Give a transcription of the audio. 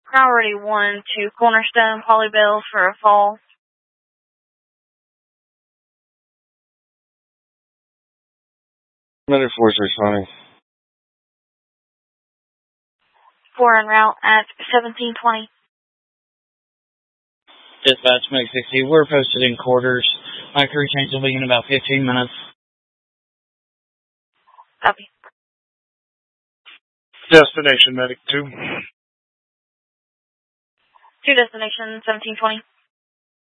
Priority 1 to Cornerstone Polyville for a fall. Another force responding. 4 en route at 1720. Dispatch, Meg 60. We're posted in quarters. My crew change will be in about 15 minutes. Copy. Destination, Medic 2. To destination 1720.